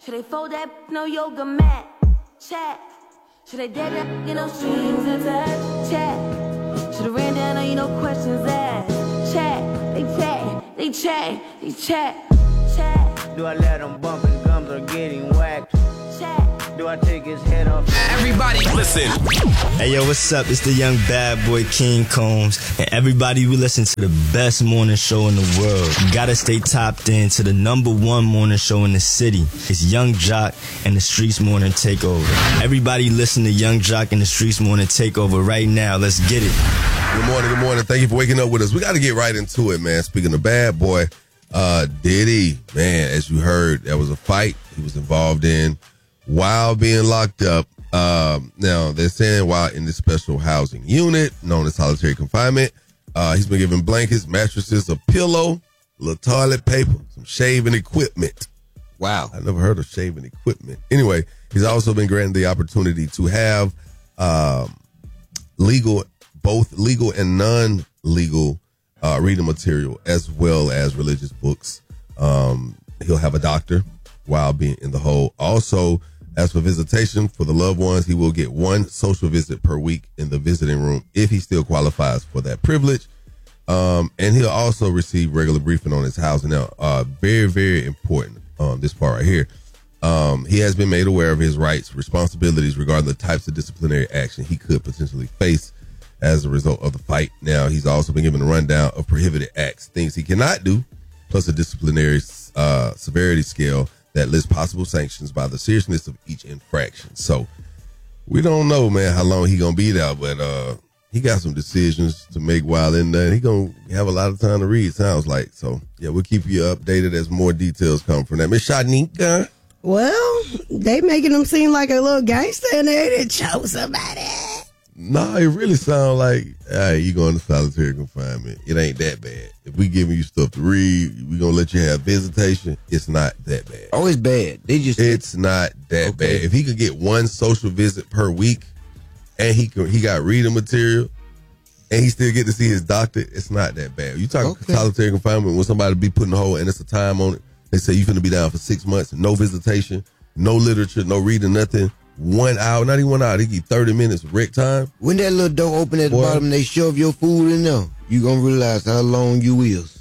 Should they fold that no yoga mat? Chat. Should they dead that get no strings attached? Chat. Should have ran down on you, no questions asked. Chat. They chat. They chat. They chat. Chat. Do I let them bump his gums or getting whacked? Chat. Do I take his head off? Everybody listen. Hey yo, what's up? It's the young bad boy King Combs. And everybody, we listen to the best morning show in the world. You gotta stay tapped in to the #1 morning show in the city. It's Young Jock and the Streets Morning Takeover. Everybody listen to Young Jock and the Streets Morning Takeover right now. Let's get it. Good morning, good morning. Thank you for waking up with us. We gotta get right into it, man. Speaking of bad boy, Diddy, man, as you heard, there was a fight he was involved in while being locked up. Now, they're saying while in this special housing unit known as solitary confinement, he's been given blankets, mattresses, a pillow, a little toilet paper, some shaving equipment. Wow. I never heard of shaving equipment. Anyway, he's also been granted the opportunity to have both legal and non-legal reading material as well as religious books. He'll have a doctor while being in the hole. Also, as for visitation for the loved ones, he will get one social visit per week in the visiting room if he still qualifies for that privilege. And he'll also receive regular briefing on his housing. Now, very, very important, this part right here. He has been made aware of his rights, responsibilities regarding the types of disciplinary action he could potentially face as a result of the fight. Now, he's also been given a rundown of prohibited acts, things he cannot do, plus a disciplinary severity scale that lists possible sanctions by the seriousness of each infraction. So we don't know, man, how long he gonna be there, but he got some decisions to make while in there. He gonna have a lot of time to read, sounds like. So yeah, we'll keep you updated as more details come from that. Miss Shanika. Well, they making him seem like a little gangster in there that chose somebody. Nah, it really sounds like, hey, you going to solitary confinement. It ain't that bad. If we giving you stuff to read, we gonna let you have visitation. It's not that bad. Oh, it's bad. It's not that bad. If he could get one social visit per week, and he got reading material, and he still get to see his doctor, it's not that bad. You talking solitary confinement when somebody be putting a hole and it's a time on it. They say you finna be down for 6 months, no visitation, no literature, no reading, nothing. 1 hour, not even 1 hour. They give 30 minutes rec time. When that little door open at the bottom, they shove your food in there. You gonna realize how long you is.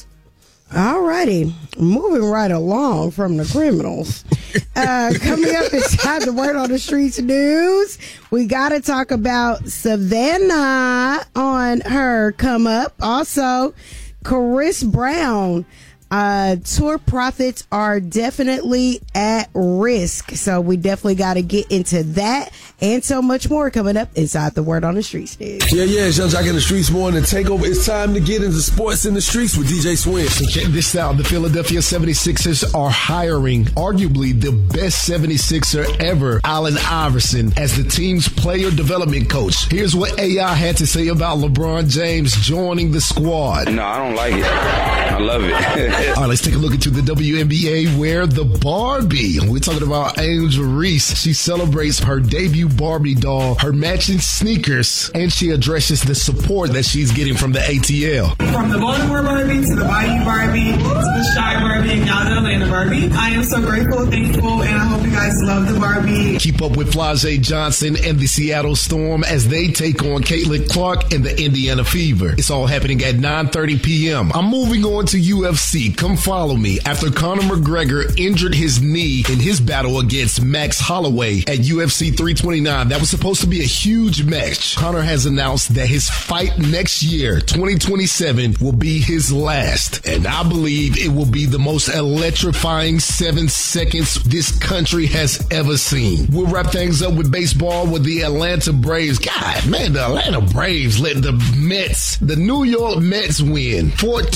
All righty, moving right along from the criminals. Coming up inside the Word on the Streets news, we got to talk about Savannah on her come up. Also, Chris Brown. Tour profits are definitely at risk. So we definitely got to get into that and so much more coming up inside the Word on the Streets news. Yeah, it's Young Jock in the Streets Morning Takeover. It's time to get into sports in the streets with DJ Swin. So check this out. The Philadelphia 76ers are hiring arguably the best 76er ever, Allen Iverson, as the team's player development coach. Here's what AI had to say about LeBron James joining the squad. No, I don't like it. I love it. All right, let's take a look into the WNBA where the Barbie, we're talking about Angel Reese, she celebrates her debut Barbie doll, her matching sneakers, and she addresses the support that she's getting from the ATL. From the Baltimore Barbie to the Bayou Barbie to the Shy Barbie and now the Atlanta Barbie. I am so grateful, thankful, and I hope you guys love the Barbie. Keep up with Flau'jae Johnson and the Seattle Storm as they take on Caitlin Clark and the Indiana Fever. It's all happening at 9:30 p.m. I'm moving on to UFC. Come follow me. After Conor McGregor injured his knee in his battle against Max Holloway at UFC 329, that was supposed to be a huge match. Conor has announced that his fight next year, 2027, will be his last. And I believe it will be the most electrifying 7 seconds this country has ever seen. We'll wrap things up with baseball with the Atlanta Braves. God, man, the Atlanta Braves letting the New York Mets win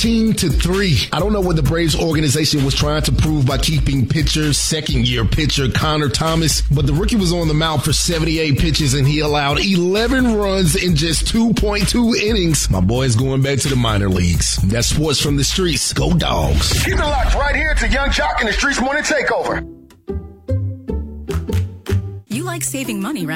14-3. I don't know what the Braves organization was trying to prove by keeping second-year pitcher Connor Thomas, but the rookie was on the mound for 78 pitches and he allowed 11 runs in just 2.2 innings. My boy's going back to the minor leagues. That's sports from the streets. Go Dogs. Keep it locked right here to Young Jock in the Streets Morning Takeover. You like saving money, right?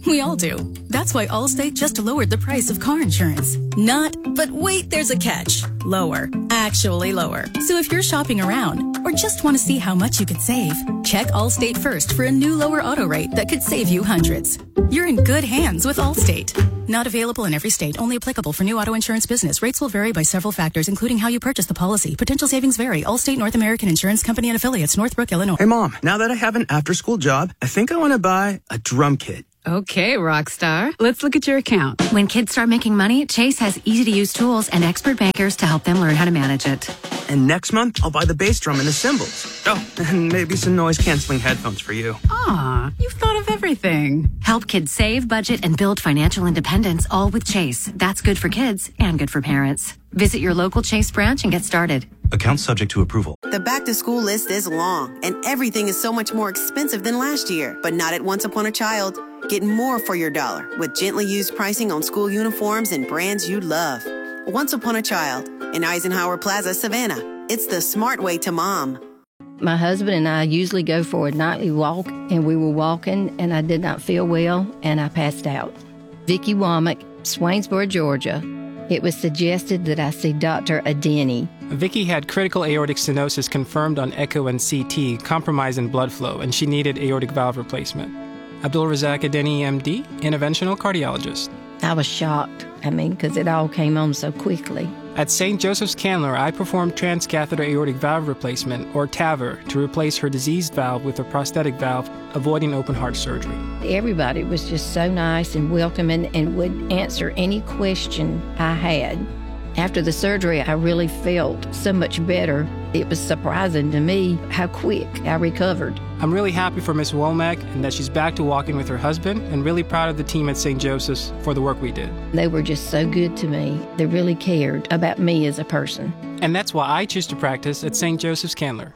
We all do. That's why Allstate just lowered the price of car insurance. Not, but wait, there's a catch. Lower. Actually lower. So if you're shopping around or just want to see how much you could save, check Allstate first for a new lower auto rate that could save you hundreds. You're in good hands with Allstate. Not available in every state. Only applicable for new auto insurance business. Rates will vary by several factors, including how you purchase the policy. Potential savings vary. Allstate North American Insurance Company and affiliates, Northbrook, Illinois. Hey, Mom, now that I have an after-school job, I think I want to buy a drum kit. Okay, Rockstar. Let's look at your account. When kids start making money, Chase has easy-to-use tools and expert bankers to help them learn how to manage it. And next month, I'll buy the bass drum and the cymbals. Oh, and maybe some noise-canceling headphones for you. Aw, you've thought of everything. Help kids save, budget, and build financial independence, all with Chase. That's good for kids and good for parents. Visit your local Chase branch and get started. Account subject to approval. The back-to-school list is long, and everything is so much more expensive than last year. But not at Once Upon a Child. Get more for your dollar with gently used pricing on school uniforms and brands you love. Once Upon a Child in Eisenhower Plaza, Savannah. It's the smart way to mom. My husband and I usually go for a nightly walk, and we were walking, and I did not feel well, and I passed out. Vicki Womack, Swainsboro, Georgia. It was suggested that I see Dr. Adeni. Vicki had critical aortic stenosis confirmed on echo and CT, compromise in blood flow, and she needed aortic valve replacement. Abdul Razak Adeni, MD, interventional cardiologist. I was shocked, because it all came on so quickly. At St. Joseph's Candler, I performed transcatheter aortic valve replacement, or TAVR, to replace her diseased valve with a prosthetic valve, avoiding open heart surgery. Everybody was just so nice and welcoming and would answer any question I had. After the surgery, I really felt so much better. It was surprising to me how quick I recovered. I'm really happy for Miss Womack and that she's back to walking with her husband, and really proud of the team at St. Joseph's for the work we did. They were just so good to me. They really cared about me as a person. And that's why I choose to practice at St. Joseph's Candler.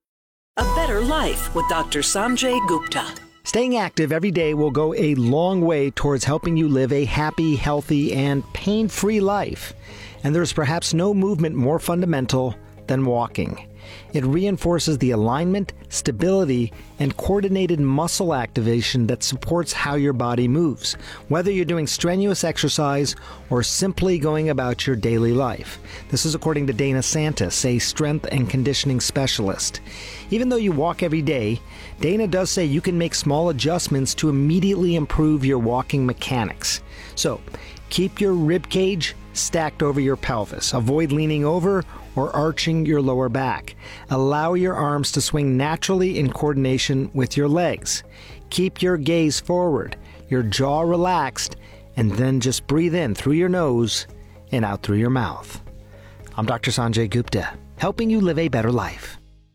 A Better Life with Dr. Sanjay Gupta. Staying active every day will go a long way towards helping you live a happy, healthy, and pain-free life. And there's perhaps no movement more fundamental than walking. It reinforces the alignment, stability, and coordinated muscle activation that supports how your body moves, whether you're doing strenuous exercise or simply going about your daily life. This is according to Dana Santis, a strength and conditioning specialist. Even though you walk every day, Dana does say you can make small adjustments to immediately improve your walking mechanics. So, keep your rib cage stacked over your pelvis. Avoid leaning over or arching your lower back. Allow your arms to swing naturally in coordination with your legs. Keep your gaze forward, your jaw relaxed, and then just breathe in through your nose and out through your mouth. I'm Dr. Sanjay Gupta, helping you live a better life.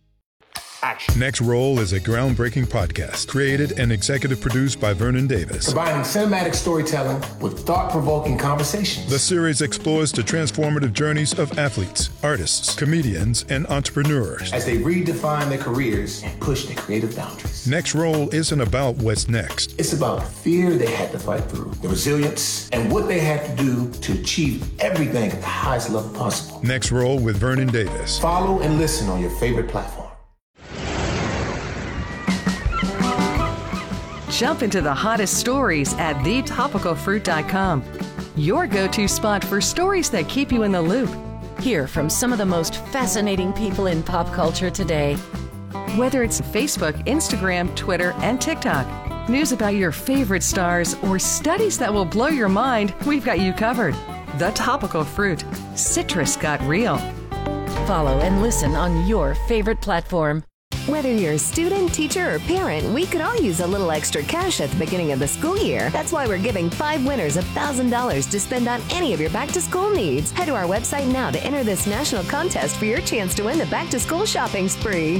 Next Roll is a groundbreaking podcast created and executive produced by Vernon Davis. Combining cinematic storytelling with thought-provoking conversations. The series explores the transformative journeys of athletes, artists, comedians, and entrepreneurs as they redefine their careers and push their creative boundaries. Next Roll isn't about what's next. It's about the fear they had to fight through, the resilience, and what they had to do to achieve everything at the highest level possible. Next Roll with Vernon Davis. Follow and listen on your favorite platform. Jump into the hottest stories at thetopicalfruit.com. Your go-to spot for stories that keep you in the loop. Hear from some of the most fascinating people in pop culture today. Whether it's Facebook, Instagram, Twitter, and TikTok, news about your favorite stars, or studies that will blow your mind, we've got you covered. The Topical Fruit. Citrus got real. Follow and listen on your favorite platform. Whether you're a student, teacher, or parent, we could all use a little extra cash at the beginning of the school year. That's why we're giving 5 winners $1,000 to spend on any of your back-to-school needs. Head to our website now to enter this national contest for your chance to win the back-to-school shopping spree.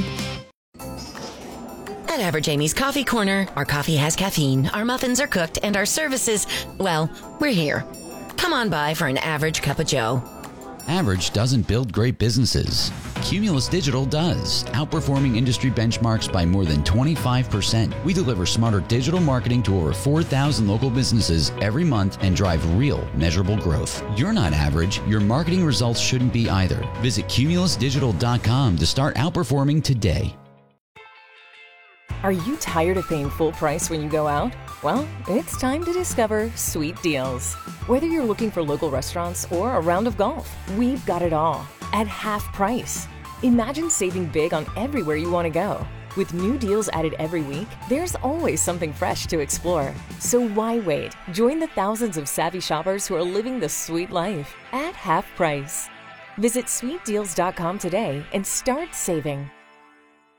At Average Amy's Coffee Corner, our coffee has caffeine, our muffins are cooked, and our services, well, we're here. Come on by for an average cup of joe. Average doesn't build great businesses. Cumulus Digital does, outperforming industry benchmarks by more than 25%. We deliver smarter digital marketing to over 4,000 local businesses every month and drive real, measurable growth. You're not average. Your marketing results shouldn't be either. Visit cumulusdigital.com to start outperforming today. Are you tired of paying full price when you go out? Well, it's time to discover Sweet Deals. Whether you're looking for local restaurants or a round of golf, we've got it all at half price. Imagine saving big on everywhere you want to go. With new deals added every week, there's always something fresh to explore. So why wait? Join the thousands of savvy shoppers who are living the sweet life at half price. Visit sweetdeals.com today and start saving.